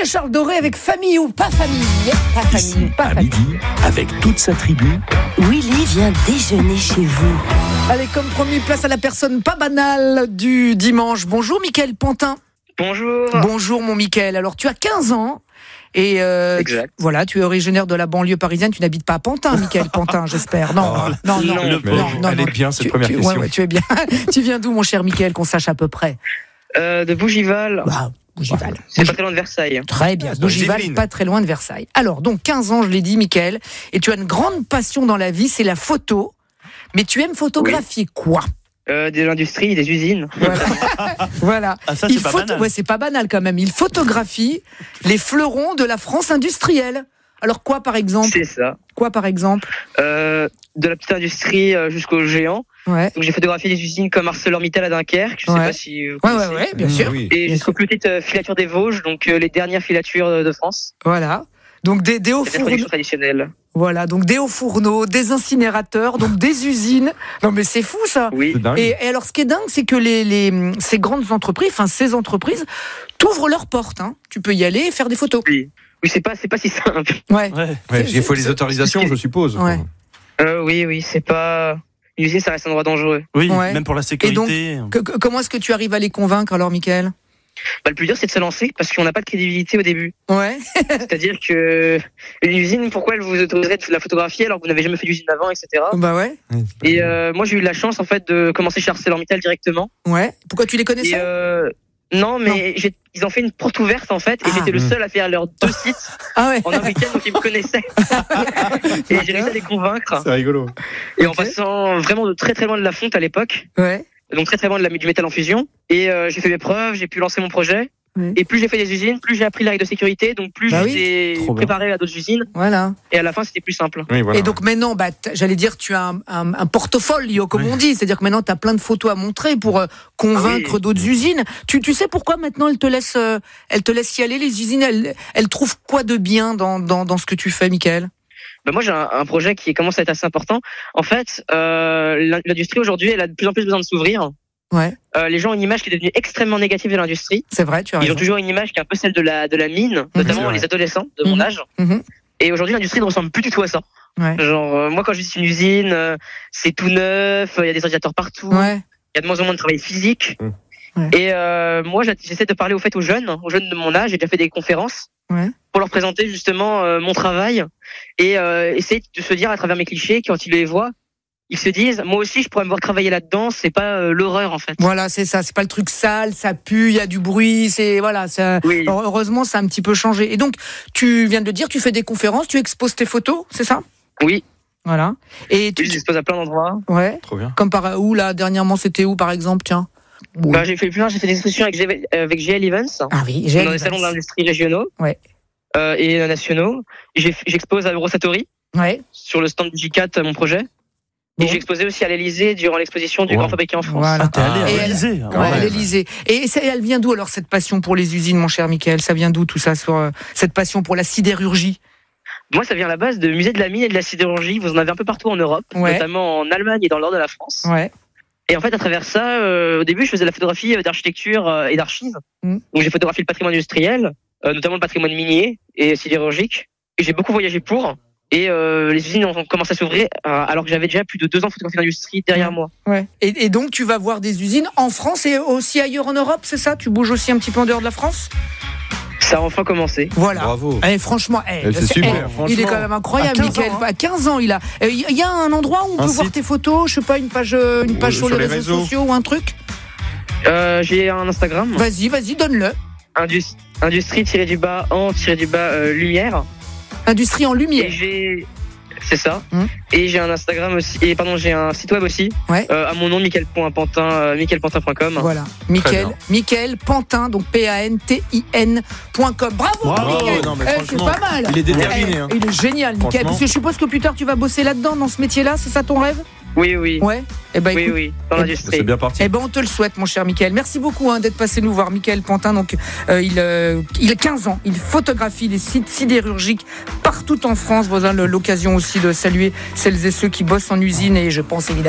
Charles Doré avec Famille ou pas famille. Pas famille, pas à famille. midi, avec toute sa tribu. Willy vient déjeuner chez vous. Avec comme promis, place à la personne pas banale du dimanche. Bonjour Mickaël Pantin. Bonjour. Bonjour mon Mickaël. Alors tu as 15 ans. Et Exact. voilà, tu es originaire de la banlieue parisienne. Tu n'habites pas à Pantin, Mickaël Pantin, j'espère. Non. Elle est bien cette première question. Ouais, tu es bien. Tu viens d'où, mon cher Mickaël, qu'on sache à peu près? De Bougival. Bah, Bougival. C'est pas très loin de Versailles. Très bien. Bougival, Yveline. pas très loin de Versailles. Alors, donc 15 ans, je l'ai dit, Mickaël, et tu as une grande passion dans la vie, c'est la photo. Mais tu aimes photographier quoi? De l'industrie, des usines. Voilà. Ah, ça, c'est pas banal. Ouais, c'est pas banal quand même. Il photographie les fleurons de la France industrielle. Alors quoi, par exemple? C'est ça. Quoi, par exemple? De la petite industrie jusqu'aux géants. Ouais. Donc j'ai photographié des usines comme ArcelorMittal à Dunkerque. Je sais Ouais. pas si vous Ouais, connaissez. bien sûr. Oui. Et Bien jusqu'aux plus petites filatures des Vosges, donc les dernières filatures de France. Voilà. Donc des hauts C'est la fourneaux. production traditionnelle. Voilà, donc des hauts fourneaux, des incinérateurs, donc des usines. Non mais c'est fou ça. Oui. C'est dingue. Et alors ce qui est dingue, c'est que ces grandes entreprises, enfin ces entreprises, t'ouvrent leurs portes. Hein. Tu peux y aller et faire des photos. Oui, c'est pas si simple. Ouais. Ouais, il faut les autorisations, je suppose. Ouais. Oui, c'est pas. Une usine, ça reste un endroit dangereux. Oui, Ouais. même pour la Et sécurité. Comment est-ce que tu arrives à les convaincre alors, Mickaël? Le plus dur, c'est de se lancer parce qu'on n'a pas de crédibilité au début. Ouais. C'est-à-dire que une usine, pourquoi elle vous autoriserait de la photographier alors que vous n'avez jamais fait d'usine avant, etc. Bah ouais. Et moi, j'ai eu la chance en fait de commencer chez ArcelorMittal directement. Ouais. Pourquoi tu les Et connaissais? non, mais ils ont fait une porte ouverte en fait, et j'étais le seul à faire leurs 2 sites Ah ouais. en un week-end, donc ils me connaissaient. Et j'ai réussi à les convaincre. C'est rigolo. Et en Ok. passant vraiment de très très loin de la fonte à l'époque, Ouais. donc très très loin du métal en fusion. Et j'ai fait mes preuves, j'ai pu lancer mon projet. Ouais. Et plus j'ai fait des usines, plus j'ai appris les règles de sécurité, donc plus Bah j'étais Trop bien. préparé à d'autres usines. Voilà. Et à la fin, c'était plus simple. Oui, voilà. Et donc maintenant, bah, j'allais dire, tu as un portfolio, comme on dit. C'est-à-dire que maintenant, tu as plein de photos à montrer pour convaincre Ah oui. d'autres usines. Tu sais pourquoi maintenant elles te laissent y aller, les usines? Elles trouvent quoi de bien dans ce que tu fais, Mickaël? Bah moi, j'ai un projet qui commence à être assez important. En fait, l'industrie aujourd'hui, elle a de plus en plus besoin de s'ouvrir. Ouais, Les gens ont une image qui est devenue extrêmement négative de l'industrie. c'est vrai, tu as Ils raison. ont toujours une image qui est un peu celle de la mine, c'est notamment vrai. les adolescents de mon Mhm. âge. Mhm. Et aujourd'hui, l'industrie ne ressemble plus du tout à ça. Ouais. Genre, moi, quand je visite une usine, c'est tout neuf, il y a des ordinateurs partout, il Ouais, y a de moins en moins de travail physique. Ouais. Et moi, j'essaie de parler aux jeunes de mon âge. J'ai déjà fait des conférences ouais. pour leur présenter justement mon travail et essayer de se dire à travers mes clichés, quand ils les voient, ils se disent, moi aussi, je pourrais me voir travailler là-dedans. C'est pas l'horreur en fait. Voilà, c'est ça. C'est pas le truc sale, ça pue, il y a du bruit. C'est voilà. Ça, Oui. heureusement, ça a un petit peu changé. Et donc, tu viens de le dire, tu fais des conférences, tu exposes tes photos, c'est ça? Oui. Voilà. Et Je dispose à plein d'endroits. ouais. Trop bien. Comme par où là dernièrement, c'était où par exemple, tiens? Bah, j'ai fait des discussions avec GL Events. Ah oui, j'ai Dans les salons de l'industrie régionaux Ouais. et nationaux. J'expose à Eurosatori Ouais. sur le stand du J4 mon projet. Bon. Et j'ai exposé aussi à l'Élysée durant l'exposition du Wow. Grand Fabriqué en France. Voilà. Ah, t'es allé Et à elle- l'Élysée. Ouais, Ouais. à l'Élysée. Et elle vient d'où alors cette passion pour les usines, mon cher Mickaël? Ça vient d'où tout ça, sur cette passion pour la sidérurgie? Moi, ça vient à la base de musées de la mine et de la sidérurgie. Vous en avez un peu partout en Europe, Ouais. notamment en Allemagne et dans le nord de la France. Ouais. Et en fait, à travers ça, au début, je faisais de la photographie d'architecture et d'archives. Mm. Donc, j'ai photographié le patrimoine industriel, notamment le patrimoine minier et sidérurgique. Et j'ai beaucoup voyagé pour. Et les usines ont commencé à s'ouvrir alors que j'avais déjà plus de 2 ans de photographie d'industrie derrière moi. Ouais. Et donc tu vas voir des usines en France et aussi ailleurs en Europe, c'est ça? Tu bouges aussi un petit peu en dehors de la France? Ça a enfin commencé. Voilà. Bravo. Franchement, C'est super, il est franchement. quand même incroyable, À 15 Mickaël. ans, hein. À 15 ans, il a. Il y a un endroit où on Un peut voir site. tes photos, je sais pas, une page sur les réseaux sociaux ou un truc. J'ai un Instagram, Vas-y, donne-le. industrie-en-lumière. Industrie en Et lumière. c'est ça. Et j'ai un Instagram aussi, j'ai un site web aussi. Ouais. À mon nom, Mickaël.Pantin, mickaëlpantin.com. Voilà, bien. Mickaël Pantin, donc PANTIN.com. Bravo, Bravo, Mickaël. non, mais C'est franchement, pas mal. il est déterminé, hein. Il est génial, Mickaël. Franchement. Parce que je suppose que plus tard tu vas bosser là-dedans, dans ce métier-là, c'est ça ton rêve? Oui. Ouais. Eh ben, écoute, Oui, dans l'industrie. C'est bien parti. eh ben, on te le souhaite, mon cher Mickaël. Merci beaucoup d'être passé nous voir, Mickaël Pantin. Donc, il a 15 ans. Il photographie les sites sidérurgiques partout en France. Vous avez l'occasion aussi de saluer celles et ceux qui bossent en usine. Et je pense évidemment